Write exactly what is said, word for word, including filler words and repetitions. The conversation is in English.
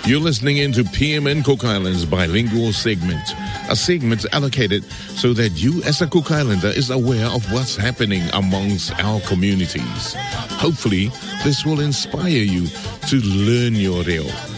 You're listening into P M N Cook Islands Bilingual Segment, a segment allocated so that you as a Cook Islander is aware of what's happening amongst our communities. Hopefully, this will inspire you to learn your reo.